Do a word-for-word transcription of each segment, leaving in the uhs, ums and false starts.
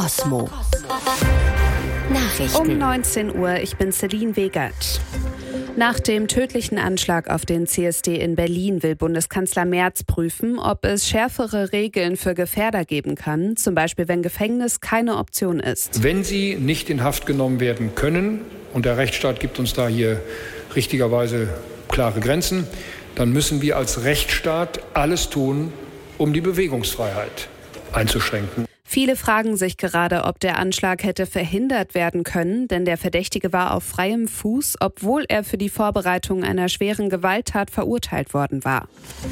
Kosmo. Nachrichten. Um neunzehn Uhr, ich bin Celine Wegert. Nach dem tödlichen Anschlag auf den C S D in Berlin will Bundeskanzler Merz prüfen, ob es schärfere Regeln für Gefährder geben kann, zum Beispiel wenn Gefängnis keine Option ist. Wenn sie nicht in Haft genommen werden können, und der Rechtsstaat gibt uns da hier richtigerweise klare Grenzen, dann müssen wir als Rechtsstaat alles tun, um die Bewegungsfreiheit einzuschränken. Viele fragen sich gerade, ob der Anschlag hätte verhindert werden können, denn der Verdächtige war auf freiem Fuß, obwohl er für die Vorbereitung einer schweren Gewalttat verurteilt worden war.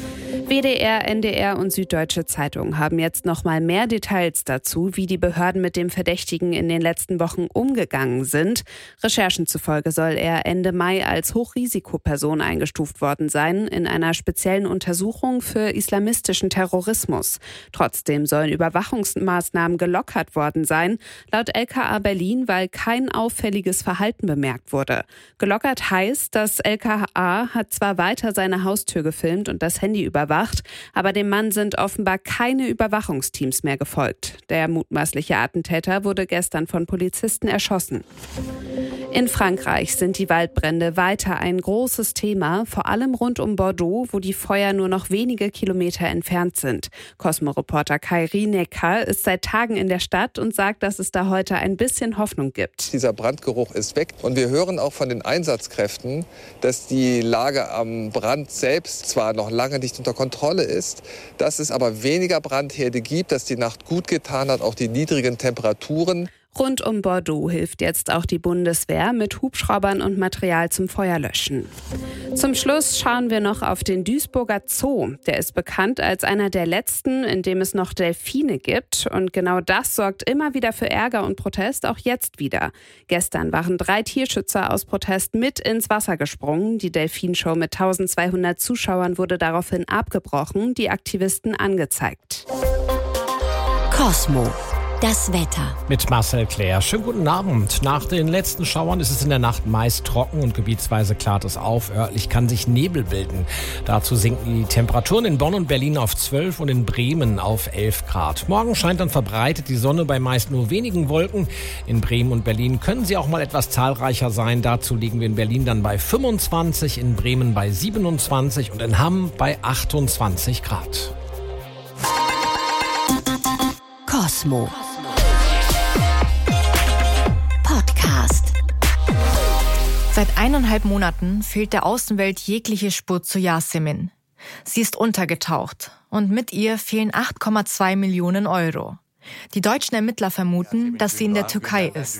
W D R, N D R und Süddeutsche Zeitung haben jetzt noch mal mehr Details dazu, wie die Behörden mit dem Verdächtigen in den letzten Wochen umgegangen sind. Recherchen zufolge soll er Ende Mai als Hochrisikoperson eingestuft worden sein, in einer speziellen Untersuchung für islamistischen Terrorismus. Trotzdem sollen Überwachungsmaßnahmen gelockert worden sein, laut L K A Berlin, weil kein auffälliges Verhalten bemerkt wurde. Gelockert heißt, das L K A hat zwar weiter seine Haustür gefilmt und das Handy überwacht, aber dem Mann sind offenbar keine Überwachungsteams mehr gefolgt. Der mutmaßliche Attentäter wurde gestern von Polizisten erschossen. In Frankreich sind die Waldbrände weiter ein großes Thema, vor allem rund um Bordeaux, wo die Feuer nur noch wenige Kilometer entfernt sind. Cosmo-Reporter Kai Rienecker ist seit Tagen in der Stadt und sagt, dass es da heute ein bisschen Hoffnung gibt. Dieser Brandgeruch ist weg und wir hören auch von den Einsatzkräften, dass die Lage am Brand selbst zwar noch lange nicht unter Kontrolle ist, dass es aber weniger Brandherde gibt, dass die Nacht gut getan hat, auch die niedrigen Temperaturen. Rund um Bordeaux hilft jetzt auch die Bundeswehr mit Hubschraubern und Material zum Feuerlöschen. Zum Schluss schauen wir noch auf den Duisburger Zoo. Der ist bekannt als einer der letzten, in dem es noch Delfine gibt. Und genau das sorgt immer wieder für Ärger und Protest, auch jetzt wieder. Gestern waren drei Tierschützer aus Protest mit ins Wasser gesprungen. Die Delfinshow mit eintausendzweihundert Zuschauern wurde daraufhin abgebrochen, die Aktivisten angezeigt. Kosmo. Das Wetter. Mit Marcel Claire. Schönen guten Abend. Nach den letzten Schauern ist es in der Nacht meist trocken und gebietsweise klart es auf. Örtlich kann sich Nebel bilden. Dazu sinken die Temperaturen in Bonn und Berlin auf zwölf und in Bremen auf elf Grad. Morgen scheint dann verbreitet die Sonne bei meist nur wenigen Wolken. In Bremen und Berlin können sie auch mal etwas zahlreicher sein. Dazu liegen wir in Berlin dann bei fünfundzwanzig, in Bremen bei siebenundzwanzig und in Hamm bei achtundzwanzig Grad. Kosmo. Podcast. Seit eineinhalb Monaten fehlt der Außenwelt jegliche Spur zu Yasemin. Sie ist untergetaucht und mit ihr fehlen acht Komma zwei Millionen Euro. Die deutschen Ermittler vermuten, dass sie in der Türkei ist.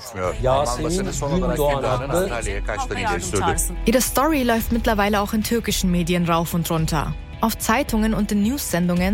Ihre Story läuft mittlerweile auch in türkischen Medien rauf und runter. Auf Zeitungen und in News-Sendungen